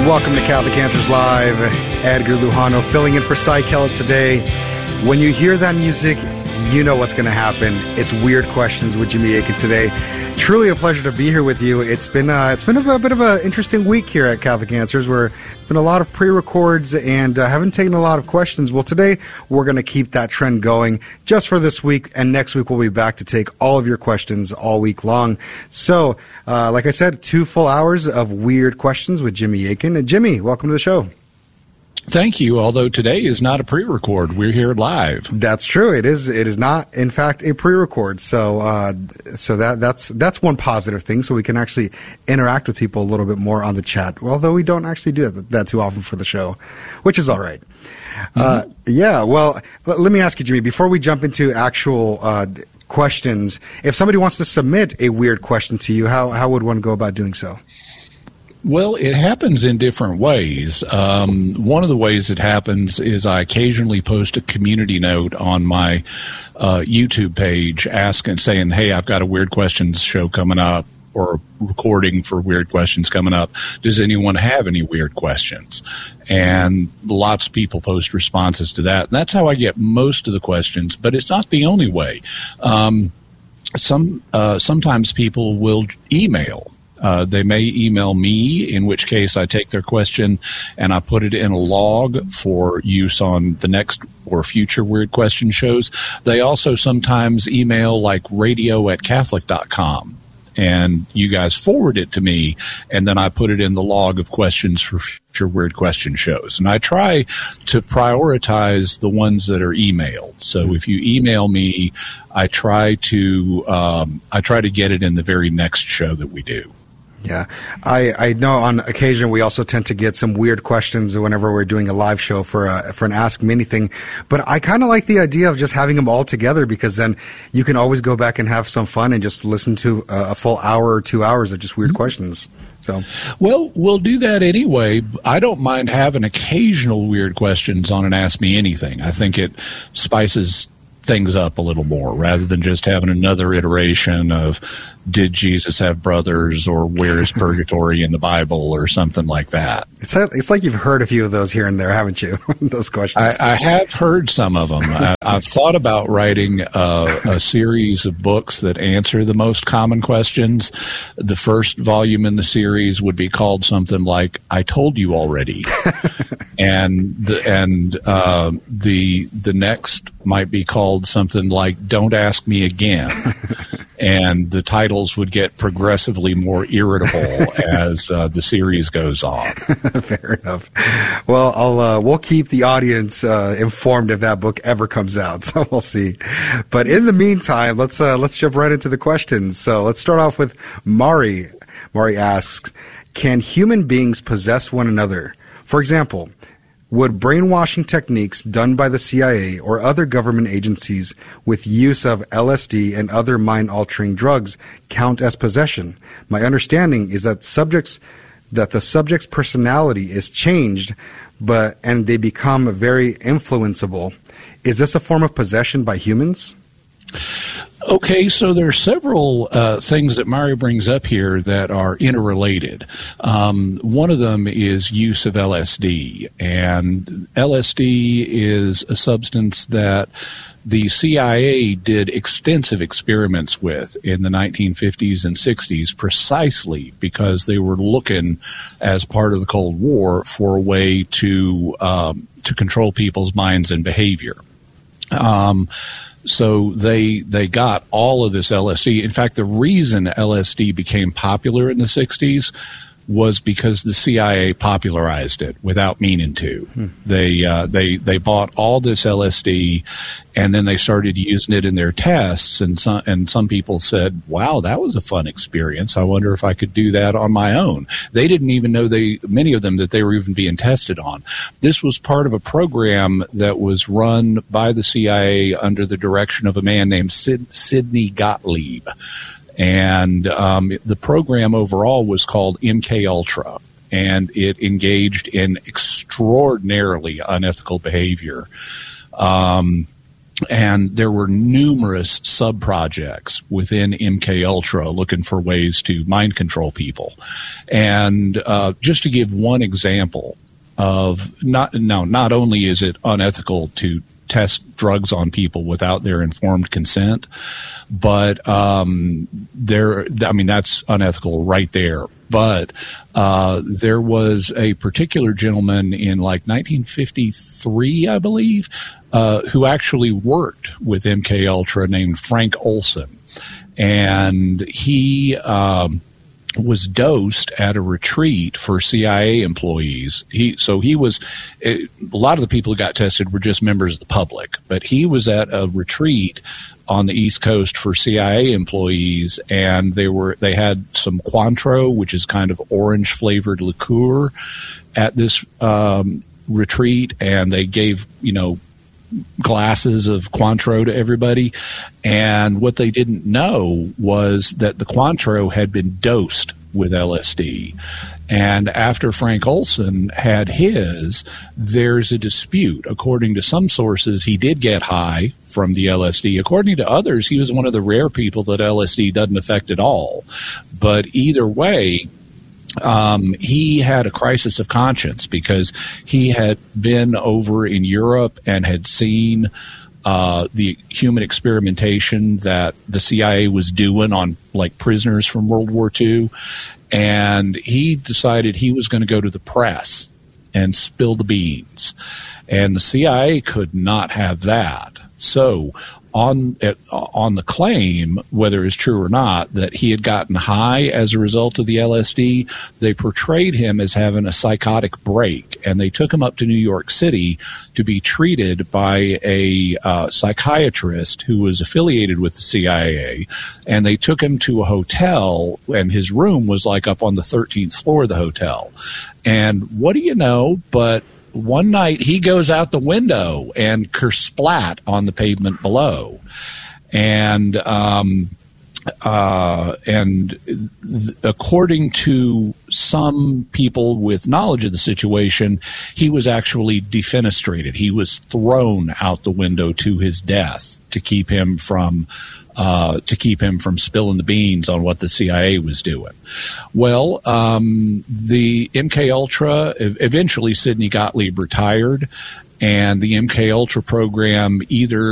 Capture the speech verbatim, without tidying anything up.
Welcome to Catholic Answers Live. Edgar Lujano filling in for Cy Kellett today. When you hear that music, you know what's going to happen. It's Weird Questions with Jimmy Akin today. Truly a pleasure to be here with you. It's been uh, it's been a, a bit of an interesting week here at Catholic Answers, where it's been a lot of pre-records and uh, haven't taken a lot of questions. Well, today we're going to keep that trend going just for this week, and next week we'll be back to take all of your questions all week long. So, uh, like I said, two full hours of Weird Questions with Jimmy Akin. And Jimmy, welcome to the show. Thank you, although today is not a pre-record. We're here live. That's true. It is It is not, in fact, a pre-record. So uh, so that that's that's one positive thing, so we can actually interact with people a little bit more on the chat, although we don't actually do that, that too often for the show, which is all right. Mm-hmm. Uh, yeah, well, l- let me ask you, Jimmy, before we jump into actual uh, questions, if somebody wants to submit a weird question to you, how, how would one go about doing so? Well, it happens in different ways. Um, one of the ways it happens is I occasionally post a community note on my uh, YouTube page asking, saying, hey, I've got a Weird Questions show coming up, or a recording for Weird Questions coming up. Does anyone have any weird questions? And lots of people post responses to that. And that's how I get most of the questions, but it's not the only way. Um, some uh, sometimes people will email. Uh, they may email me, in which case I take their question and I put it in a log for use on the next or future Weird Question shows. They also sometimes email like radio at catholic dot com, and you guys forward it to me, and then I put it in the log of questions for future Weird Question shows. And I try to prioritize the ones that are emailed. So if you email me, I try to um, I try to get it in the very next show that we do. Yeah, I, I know on occasion we also tend to get some weird questions whenever we're doing a live show for a, for an Ask Me Anything. But I kind of like the idea of just having them all together, because then you can always go back and have some fun and just listen to a, a full hour or two hours of just weird mm-hmm. questions. So, well, we'll do that anyway. I don't mind having occasional weird questions on an Ask Me Anything. I think it spices things up a little more, rather than just having another iteration of did Jesus have brothers, or where is purgatory in the Bible, or something like that. It's it's like you've heard a few of those here and there, haven't you? Those questions. I, I have heard some of them. I, I've thought about writing a, a series of books that answer the most common questions. The first volume in the series would be called something like "I Told You Already," and the and uh, the the next might be called something like "Don't Ask Me Again." And the titles would get progressively more irritable as uh, the series goes on. Fair enough. Well, I'll uh, we'll keep the audience uh, informed if that book ever comes out. So we'll see. But in the meantime, let's uh, let's jump right into the questions. So let's start off with Mari. Mari asks, "Can human beings possess one another? For example, would brainwashing techniques done by the C I A or other government agencies with use of L S D and other mind-altering drugs count as possession? My understanding is that subjects that the subject's personality is changed, but and they become very influenceable. Is this a form of possession by humans?" Okay, so there are several uh, things that Mario brings up here that are interrelated. Um, one of them is use of L S D, and L S D is a substance that the C I A did extensive experiments with in the nineteen fifties and sixties, precisely because they were looking, as part of the Cold War, for a way to um, to control people's minds and behavior. Um, So they they got all of this L S D. In fact, the reason L S D became popular in the sixties was because the C I A popularized it without meaning to. Hmm. They uh, they they bought all this L S D, and then they started using it in their tests. And some and some people said, "Wow, that was a fun experience. I wonder if I could do that on my own." They didn't even know they many of them that they were even being tested on. This was part of a program that was run by the C I A under the direction of a man named Sid, Sidney Gottlieb. And um, the program overall was called M K Ultra, and it engaged in extraordinarily unethical behavior. Um, And there were numerous sub-projects within M K Ultra looking for ways to mind control people. And uh, just to give one example of not no, not only is it unethical to test drugs on people without their informed consent, but um, there, I mean, that's unethical right there. But uh, there was a particular gentleman in like nineteen fifty-three, I believe, uh, who actually worked with M K Ultra named Frank Olson. And he um, was dosed at a retreat for C I A employees. He so he was a lot of the people who got tested were just members of the public, but he was at a retreat on the East Coast for C I A employees, and they were they had some Cointreau, which is kind of orange flavored liqueur, at this um, retreat, and they gave you know glasses of Cointreau to everybody. And what they didn't know was that the Cointreau had been dosed with L S D. And after Frank Olson had his, there's a dispute. According to some sources, he did get high from the L S D. According to others, he was one of the rare people that L S D doesn't affect at all. But either way, Um, he had a crisis of conscience because he had been over in Europe and had seen uh, the human experimentation that the C I A was doing on like prisoners from World War Two. And he decided he was going to go to the press and spill the beans. And the C I A could not have that. So on it, on the claim, whether it's true or not, that he had gotten high as a result of the L S D, they portrayed him as having a psychotic break, and they took him up to New York City to be treated by a uh, psychiatrist who was affiliated with the C I A, and they took him to a hotel, and his room was like up on the thirteenth floor of the hotel. And what do you know, but one night he goes out the window and kersplat on the pavement below. And um, uh, and th- according to some people with knowledge of the situation, he was actually defenestrated. He was thrown out the window to his death to keep him from uh, to keep him from spilling the beans on what the C I A was doing. Well, um, the M K Ultra, eventually Sidney Gottlieb retired, and the M K Ultra program either